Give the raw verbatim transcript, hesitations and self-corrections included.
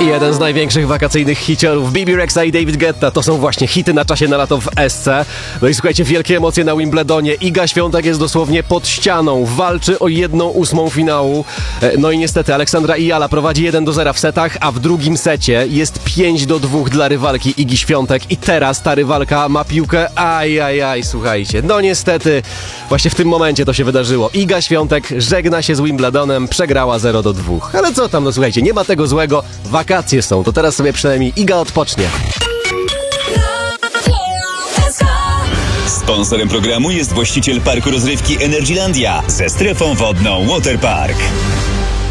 Jeden z największych wakacyjnych hiciorów, Bibi Rexa i David Guetta, to są właśnie hity na czasie na lato w S C. No i słuchajcie, wielkie emocje na Wimbledonie. Iga Świątek jest dosłownie pod ścianą, walczy o jedną ósmą finału. No i niestety Aleksandra Ijala prowadzi jeden do zera w setach, a w drugim secie jest pięć do dwóch dla rywalki Igi Świątek i teraz ta rywalka ma piłkę, aj, aj, aj, słuchajcie. No niestety, właśnie w tym momencie to się wydarzyło. Iga Świątek żegna się z Wimbledonem, przegrała zero do dwóch. Ale co tam, no słuchajcie, nie ma tego złego, wakacje są, to teraz sobie przynajmniej Iga odpocznie. Sponsorem programu jest właściciel parku rozrywki Energylandia ze strefą wodną Waterpark.